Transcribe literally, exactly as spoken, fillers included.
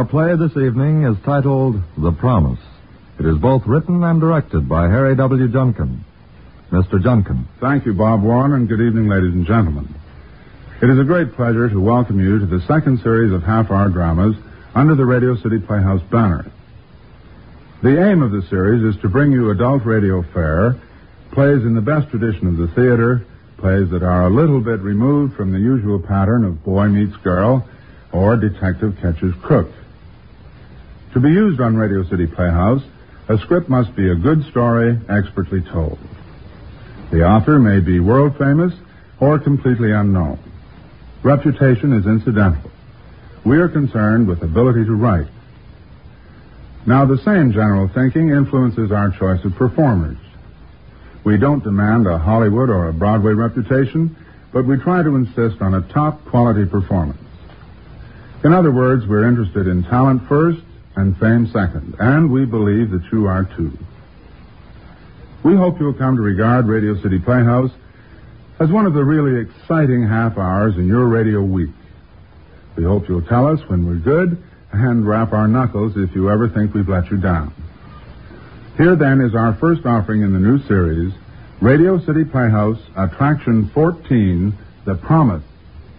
Our play this evening is titled The Promise. It is both written and directed by Harry W. Junkin. Mister Junkin. Thank you, Bob Warren, and good evening, ladies and gentlemen. It is a great pleasure to welcome you to the second series of half-hour dramas under the Radio City Playhouse banner. The aim of the series is to bring you adult radio fare, plays in the best tradition of the theater, plays that are a little bit removed from the usual pattern of boy meets girl or detective catches crook. To be used on Radio City Playhouse, a script must be a good story, expertly told. The author may be world famous or completely unknown. Reputation is incidental. We are concerned with ability to write. Now, the same general thinking influences our choice of performers. We don't demand a Hollywood or a Broadway reputation, but we try to insist on a top-quality performance. In other words, we're interested in talent first and fame second, and we believe that you are too. We hope you'll come to regard Radio City Playhouse as one of the really exciting half hours in your radio week. We hope you'll tell us when we're good and rap our knuckles if you ever think we've let you down. Here, then, is our first offering in the new series, Radio City Playhouse, Attraction fourteen, The Promise.